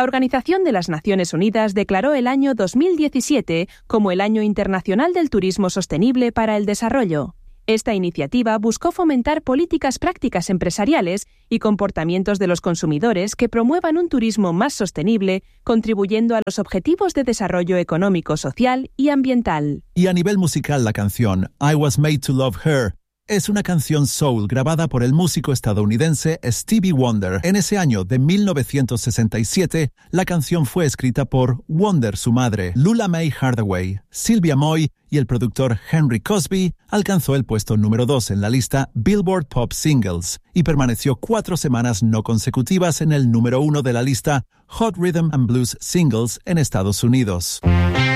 Organización de las Naciones Unidas declaró el año 2017 como el Año Internacional del Turismo Sostenible para el Desarrollo. Esta iniciativa buscó fomentar políticas prácticas empresariales y comportamientos de los consumidores que promuevan un turismo más sostenible, contribuyendo a los objetivos de desarrollo económico, social y ambiental. Y a nivel musical, la canción I Was Made to Love Her es una canción soul grabada por el músico estadounidense Stevie Wonder. En ese año de 1967, la canción fue escrita por Wonder, su madre, Lula Mae Hardaway, Sylvia Moy y el productor Henry Cosby. Alcanzó el puesto número 2 en la lista Billboard Pop Singles y permaneció 4 semanas no consecutivas en el número 1 de la lista Hot Rhythm and Blues Singles en Estados Unidos.